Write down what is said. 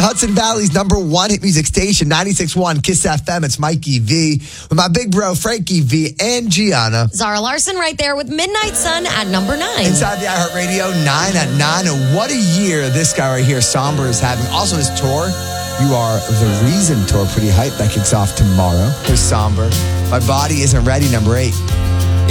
Hudson Valley's #1 hit music station, 96.1 Kiss FM. It's Mikey V with my big bro, Frankie V, and Gianna. Zara Larson right there with Midnight Sun at #9. Inside the iHeartRadio, 9 at 9. And what a year this guy right here, Somber, is having. Also his tour, You Are the Reason tour, pretty hype. That kicks off tomorrow. Here's Somber. My Body Isn't Ready, #8.